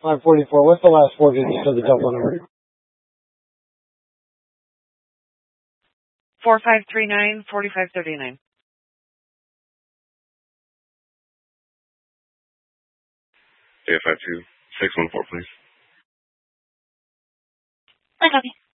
Line 44. What's the last 4 digits of the telephone number? 4539-4539. Yeah, 52-614, please. I copy.